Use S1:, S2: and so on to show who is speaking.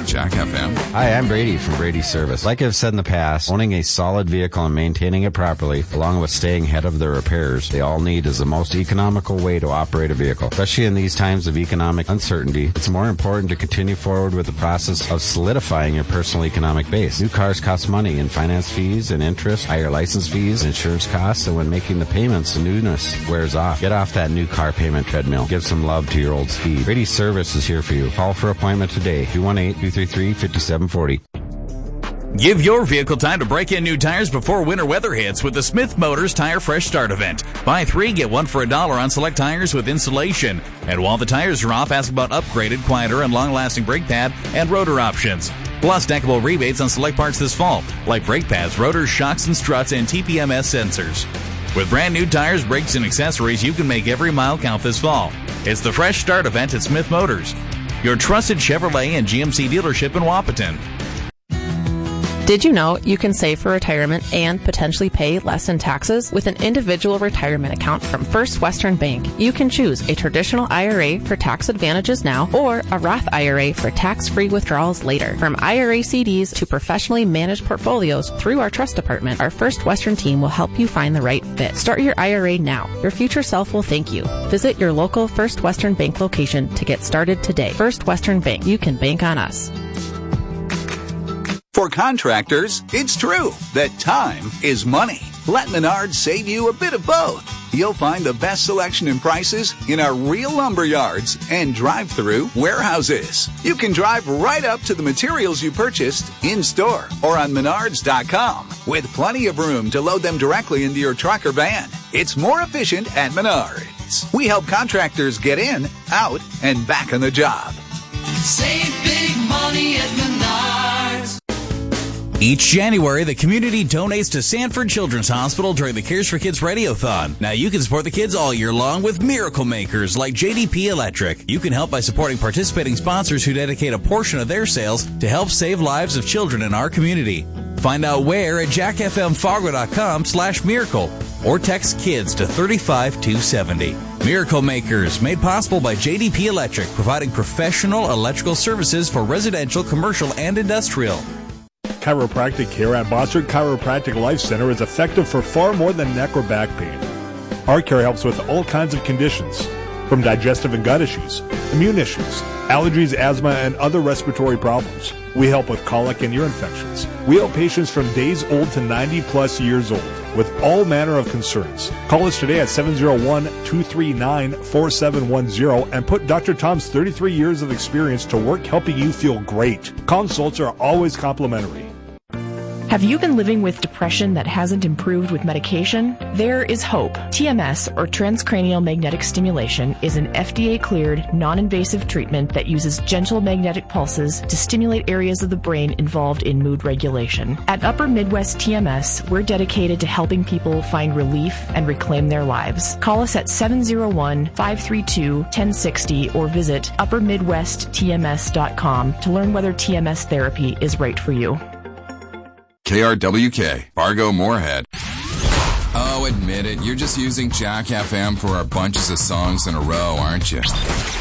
S1: Jack FM.
S2: Hi, I'm Brady from Brady Service. Like I've said in the past, owning a solid vehicle and maintaining it properly, along with staying ahead of the repairs they all need, is the most economical way to operate a vehicle. Especially in these times of economic uncertainty, it's more important to continue forward with the process of solidifying your personal economic base. New cars cost money in finance fees and interest, higher license fees, insurance costs, and when making the payments, the newness wears off. Get off that new car payment treadmill. Give some love to your old speed. Brady Service is here for you. Call for appointment today, 218-233-5740.
S3: Give your vehicle time to break in new tires before winter weather hits with the Smith Motors Tire Fresh Start event. Buy 3, get 1 for $1 on select tires with installation. And while the tires are off, ask about upgraded, quieter, and long-lasting brake pad and rotor options. Plus, stackable rebates on select parts this fall, like brake pads, rotors, shocks and struts, and TPMS sensors. With brand new tires, brakes, and accessories, you can make every mile count this fall. It's the Fresh Start event at Smith Motors, your trusted Chevrolet and GMC dealership in Wapaton.
S4: Did you know you can save for retirement and potentially pay less in taxes with an individual retirement account from First Western Bank? You can choose a traditional IRA for tax advantages now or a Roth IRA for tax-free withdrawals later. From IRA CDs to professionally managed portfolios through our trust department, our First Western team will help you find the right fit. Start your IRA now. Your future self will thank you. Visit your local First Western Bank location to get started today. First Western Bank. You can bank on us.
S5: For contractors, it's true that time is money. Let Menards save you a bit of both. You'll find the best selection and prices in our real lumber yards and drive-through warehouses. You can drive right up to the materials you purchased in-store or on Menards.com with plenty of room to load them directly into your truck or van. It's more efficient at Menards. We help contractors get in, out, and back on the job.
S6: Save big money at Menards.
S3: Each January, the community donates to Sanford Children's Hospital during the Cares for Kids Radiothon. Now you can support the kids all year long with miracle makers like JDP Electric. You can help by supporting participating sponsors who dedicate a portion of their sales to help save lives of children in our community. Find out where at jackfmfargo.com/miracle or text KIDS to 35270. Miracle Makers, made possible by JDP Electric, providing professional electrical services for residential, commercial, and industrial.
S7: Chiropractic care at Bossert Chiropractic Life Center is effective for far more than neck or back pain. Our care helps with all kinds of conditions, from digestive and gut issues, immune issues, allergies, asthma, and other respiratory problems. We help with colic and ear infections. We help patients from days old to 90-plus years old with all manner of concerns. Call us today at 701-239-4710 and put Dr. Tom's 33 years of experience to work helping you feel great. Consults are always complimentary.
S8: Have you been living with depression that hasn't improved with medication? There is hope. TMS, or transcranial magnetic stimulation, is an FDA-cleared, non-invasive treatment that uses gentle magnetic pulses to stimulate areas of the brain involved in mood regulation. At Upper Midwest TMS, we're dedicated to helping people find relief and reclaim their lives. Call us at 701-532-1060 or visit uppermidwesttms.com to learn whether TMS therapy is right for you.
S1: KRWK, Fargo Moorhead. Oh, admit it, you're just using Jack FM for our bunches of songs in a row, aren't you?